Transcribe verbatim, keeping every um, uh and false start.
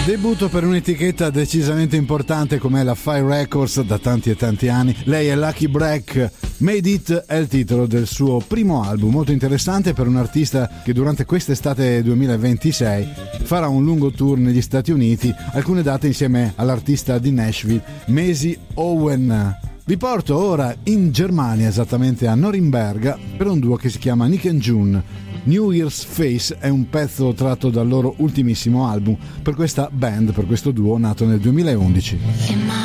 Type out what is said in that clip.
Debutto per un'etichetta decisamente importante come la Fire Records da tanti e tanti anni. Lei è Lucky Break. Made It è il titolo del suo primo album, molto interessante per un artista che durante quest'estate duemilaventisei farà un lungo tour negli Stati Uniti, alcune date insieme all'artista di Nashville Maisie Owen. Vi porto ora in Germania, esattamente a Norimberga, per un duo che si chiama Nick and June. New Year's Face è un pezzo tratto dal loro ultimissimo album per questa band, per questo duo nato nel duemilaundici.